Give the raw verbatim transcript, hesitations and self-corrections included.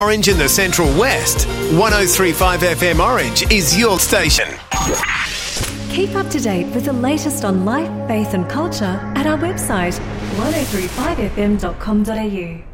Orange in the Central West. one oh three point five F M Orange is your station. Keep up to date with the latest on life, faith and culture at our website one oh three five f m dot com dot a u.